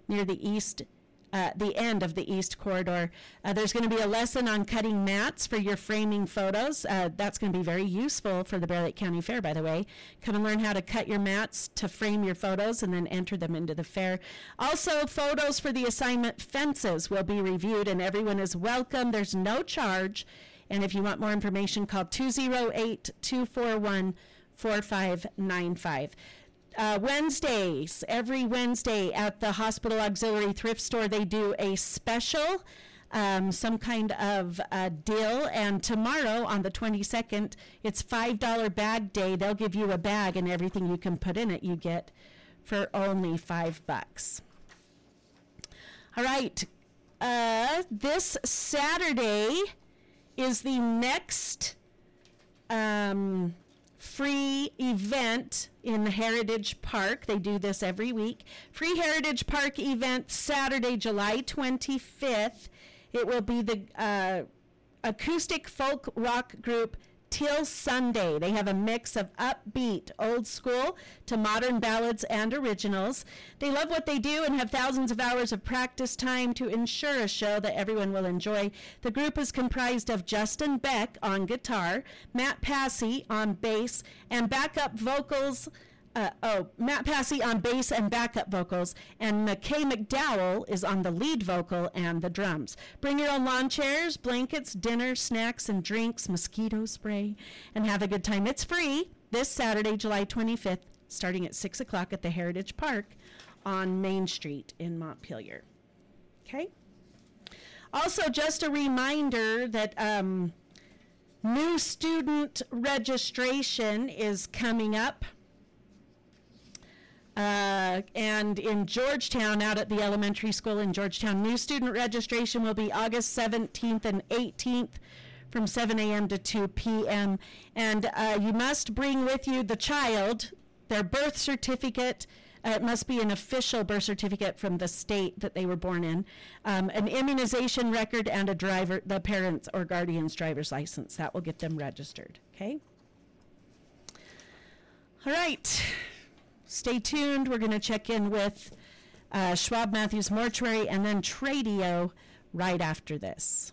near the end of the East Corridor. There's going to be a lesson on cutting mats for your framing photos. That's going to be very useful for the Bear Lake County Fair, by the way. Come and learn how to cut your mats to frame your photos and then enter them into the fair. Also, photos for the assignment fences will be reviewed, and everyone is welcome. There's no charge. And if you want more information, call 208-241-4595. Wednesdays, every Wednesday at the Hospital Auxiliary Thrift Store, they do a special, some kind of deal. And tomorrow on the 22nd, it's $5 bag day. They'll give you a bag, and everything you can put in it you get for only $5. All right. This Saturday is the next free event in Heritage Park. They do this every week. Free Heritage Park event Saturday, July 25th. It will be the acoustic folk rock group Till Sunday. They have a mix of upbeat, old school to modern ballads and originals. They love what they do and have thousands of hours of practice time to ensure a show that everyone will enjoy. The group is comprised of Justin Beck on guitar, Matt Passy on bass, and backup vocals. Matt Passy on bass and backup vocals, and McKay McDowell is on the lead vocal and the drums. Bring your own lawn chairs, blankets, dinner, snacks, and drinks, mosquito spray, and have a good time. It's free this Saturday, July 25th, starting at 6 o'clock at the Heritage Park on Main Street in Montpelier. Okay? Also, just a reminder that new student registration is coming up. And in Georgetown, out at the elementary school in Georgetown, new student registration will be August 17th and 18th from 7 a.m. to 2 p.m. And you must bring with you the child, their birth certificate. It must be an official birth certificate from the state that they were born in, an immunization record, and the parent's or guardian's driver's license. That will get them registered. Okay? All right. Stay tuned. We're going to check in with Schwab Matthews Mortuary and then Tradio right after this.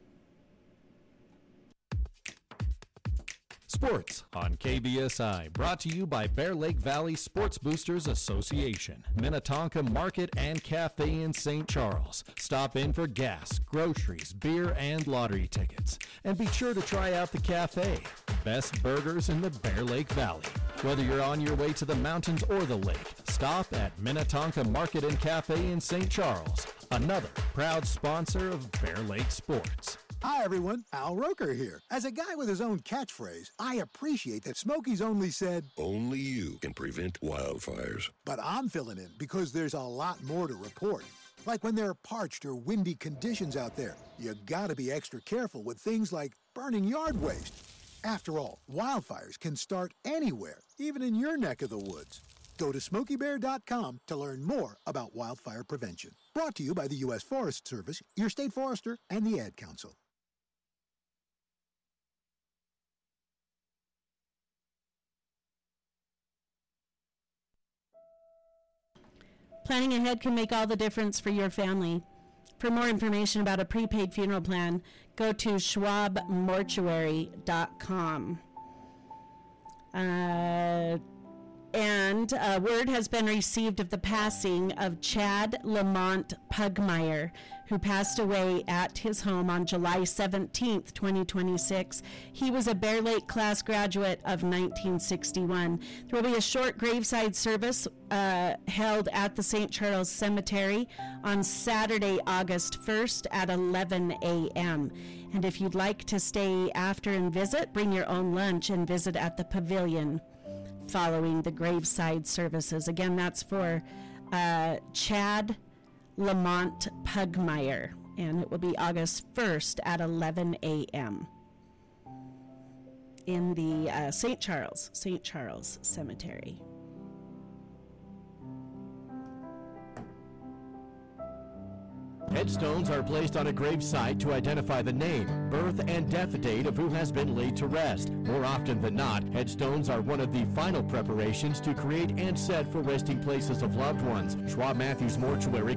Sports on KBSI, brought to you by Bear Lake Valley Sports Boosters Association, Minnetonka Market and Cafe in St. Charles. Stop in for gas, groceries, beer, and lottery tickets. And be sure to try out the cafe. Best burgers in the Bear Lake Valley. Whether you're on your way to the mountains or the lake, stop at Minnetonka Market and Cafe in St. Charles, another proud sponsor of Bear Lake Sports. Hi, everyone. Al Roker here. As a guy with his own catchphrase, I appreciate that Smokey's only said, "Only you can prevent wildfires." But I'm filling in because there's a lot more to report. Like when there are parched or windy conditions out there, you gotta be extra careful with things like burning yard waste. After all, wildfires can start anywhere, even in your neck of the woods. Go to SmokeyBear.com to learn more about wildfire prevention. Brought to you by the U.S. Forest Service, your state forester, and the Ad Council. Planning ahead can make all the difference for your family. For more information about a prepaid funeral plan, go to schwabmortuary.com. And word has been received of the passing of Chad Lamont Pugmire, who passed away at his home on July 17th, 2026. He was a Bear Lake class graduate of 1961. There will be a short graveside service held at the St. Charles Cemetery on Saturday, August 1st at 11 a.m. And if you'd like to stay after and visit, bring your own lunch and visit at the pavilion following the graveside services. Again, that's for Chad Lamont Pugmire, and it will be August 1st at 11 a.m. in the St. Charles Cemetery. Headstones are placed on a gravesite to identify the name, birth, and death date of who has been laid to rest. More often than not, headstones are one of the final preparations to create and set for resting places of loved ones. Schwab Matthews Mortuary